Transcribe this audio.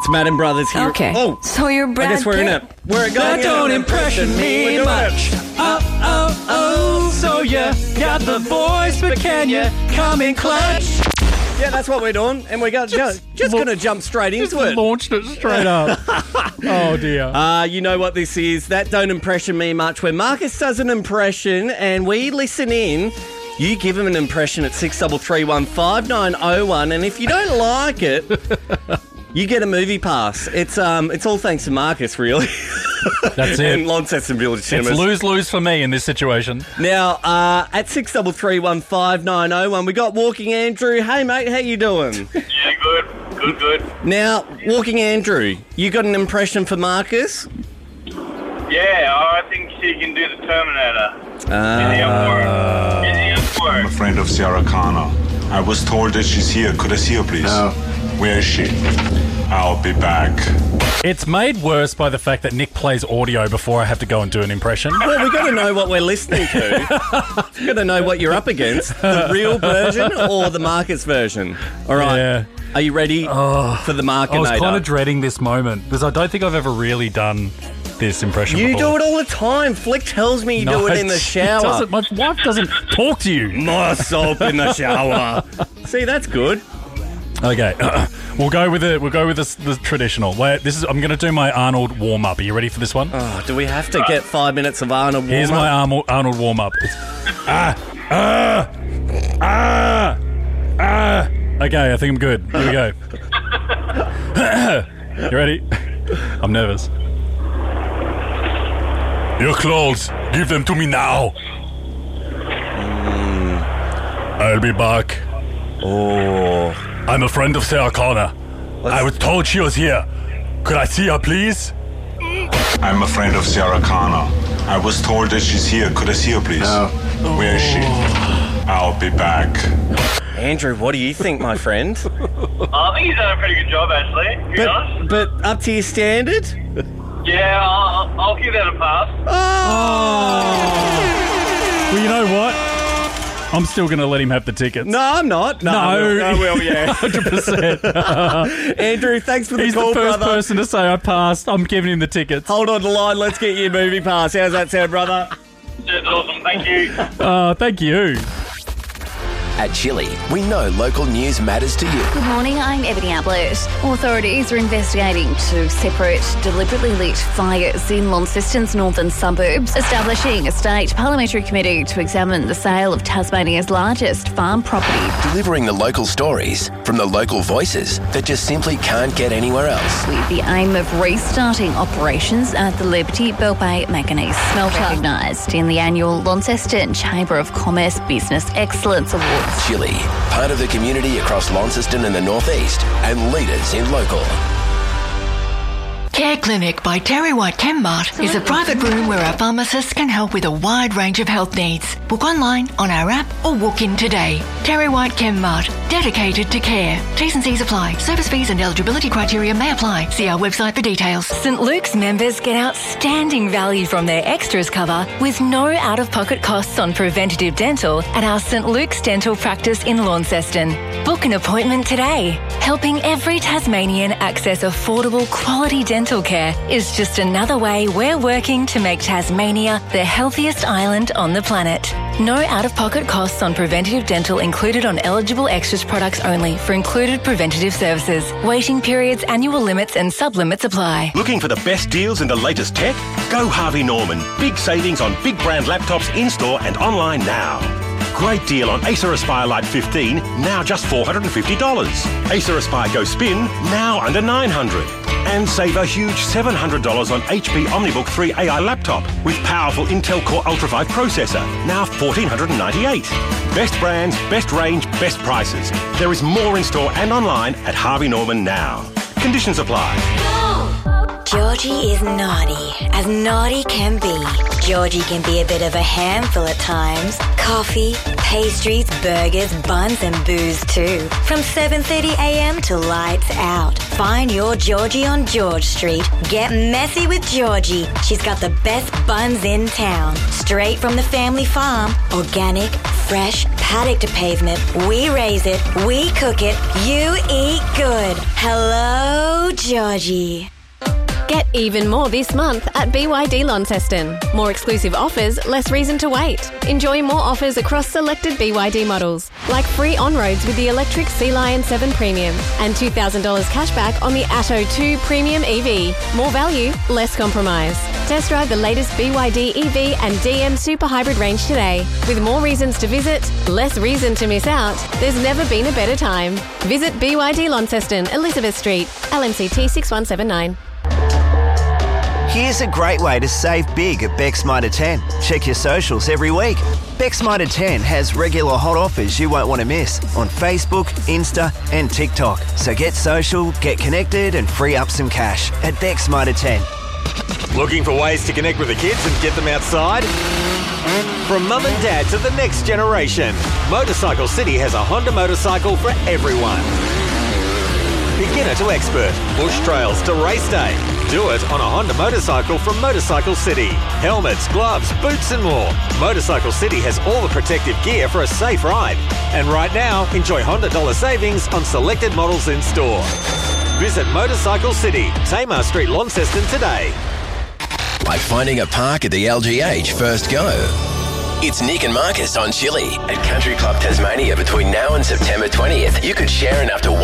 It's Madden Brothers here. Okay. Oh, so you're Brad I guess we're in Pitt. it. We're going. That don't impression me much. So you got the voice, but can you come in clutch? Yeah, that's what we're doing. And we're just going to jump straight into it. Launched it straight up. Oh, dear. You know what this is. That don't impression me much. Where Marcus does an impression and we listen in. You give him an impression at 63315901, and if you don't like it, you get a movie pass. It's all thanks to Marcus, really. That's it. And Launceston Village Cinemas. It's lose-lose for me in this situation. Now, at 63315901, we got Walking Andrew. Hey, mate, how you doing? Yeah, good. Now, Walking Andrew, you got an impression for Marcus? Yeah, I think she can do the Terminator. I'm a friend of Sarah Connor. I was told that she's here. Could I see her, please? No. Where is she? I'll be back. It's made worse by the fact that Nick plays audio before I have to go and do an impression. Well, we've got to know what we're listening to. We've got to know what you're up against. The real version or the Marcus version? All right. Yeah. Are you ready for the Markinator? I was kind of dreading this moment because I don't think I've ever really done this impression You before. do it all the time. Flick tells me you do it in the shower. My wife doesn't talk to you. More soap in the shower. See, that's good. Okay, we'll go with the traditional. I'm going to do my Arnold warm up. Are you ready for this one? Oh, do we have to get 5 minutes of Arnold warm-up? Here's my Arnold warm up. Okay, I think I'm good. Here we go. You ready? I'm nervous. Your clothes, give them to me now. I'll be back. Oh. I'm a friend of Sarah Connor. I was told she was here. Could I see her, please? I'm a friend of Sarah Connor. I was told that she's here. Could I see her, please? No. Where is she? I'll be back. Andrew, what do you think, my friend? I think he's done a pretty good job, actually. To be honest. But up to your standard? Yeah, I'll give that a pass. Well, you know what? I'm still going to let him have the tickets. No, I'm not. No. Well, yeah. 100%. Andrew, thanks for the He's call, the first brother. person to say I passed. I'm giving him the tickets. Hold on the line. Let's get you a movie pass. How's that sound, brother? That's awesome, thank you. Thank you. At Chili, we know local news matters to you. Good morning, I'm Ebony Ablett. Authorities are investigating two separate, deliberately lit fires in Launceston's northern suburbs, establishing a state parliamentary committee to examine the sale of Tasmania's largest farm property. Delivering the local stories from the local voices that just simply can't get anywhere else. With the aim of restarting operations at the Liberty Bell Bay Manganese Smelter, recognised in the annual Launceston Chamber of Commerce Business Excellence Award. Chili, part of the community across Launceston and the northeast, and leaders in local. Care Clinic by Terry White Chemmart is a private room where our pharmacists can help with a wide range of health needs. Book online, on our app, or walk in today. Terry White Chemmart, dedicated to care. T's and C's apply. Service fees and eligibility criteria may apply. See our website for details. St Luke's members get outstanding value from their extras cover with no out-of-pocket costs on preventative dental at our St Luke's Dental Practice in Launceston. Book an appointment today. Helping every Tasmanian access affordable, quality dental care is just another way we're working to make Tasmania the healthiest island on the planet. No out-of-pocket costs on preventative dental included on eligible extras products only for included preventative services. Waiting periods, annual limits and sub-limits apply. Looking for the best deals in the latest tech? Go Harvey Norman. Big savings on big brand laptops in-store and online now. Great deal on Acer Aspire Lite 15, now just $450. Acer Aspire Go Spin, now under $900. And save a huge $700 on HP OmniBook 3 AI laptop with powerful Intel Core Ultra 5 processor, now $1,498. Best brands, best range, best prices. There is more in store and online at Harvey Norman now. Conditions apply. Georgie is naughty, as naughty can be. Georgie can be a bit of a handful at times. Coffee, pastries, burgers, buns and booze too. From 7:30am to lights out. Find your Georgie on George Street. Get messy with Georgie. She's got the best buns in town. Straight from the family farm. Organic, fresh, paddock to pavement. We raise it, we cook it, you eat good. Hello, Georgie. Get even more this month at BYD Launceston. More exclusive offers, less reason to wait. Enjoy more offers across selected BYD models, like free on-roads with the electric Sea Lion 7 Premium and $2,000 cashback on the Atto 2 Premium EV. More value, less compromise. Test drive the latest BYD EV and DM Super Hybrid range today. With more reasons to visit, less reason to miss out, there's never been a better time. Visit BYD Launceston, Elizabeth Street, LMCT 6179. Here's a great way to save big at Beck's Mitre 10. Check your socials every week. Beck's Mitre 10 has regular hot offers you won't want to miss on Facebook, Insta and TikTok. So get social, get connected and free up some cash at Beck's Mitre 10. Looking for ways to connect with the kids and get them outside? From mum and dad to the next generation, Motorcycle City has a Honda motorcycle for everyone. Beginner to expert, bush trails to race day. Do it on a Honda motorcycle from Motorcycle City. Helmets, gloves, boots and more. Motorcycle City has all the protective gear for a safe ride. And right now, enjoy Honda dollar savings on selected models in store. Visit Motorcycle City, Tamar Street, Launceston today. Like finding a park at the LGH first go. It's Nick and Marcus on Chili at Country Club Tasmania between now and September 20th. You could share enough to